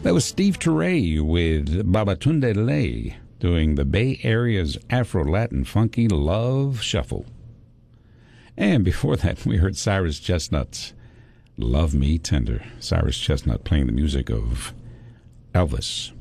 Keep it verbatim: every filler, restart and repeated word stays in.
That was Steve Turre with Babatunde Lay doing the Bay Area's Afro-Latin funky Love Shuffle. And before that, we heard Cyrus Chestnut's Love Me Tender. Cyrus Chestnut playing the music of Elvis.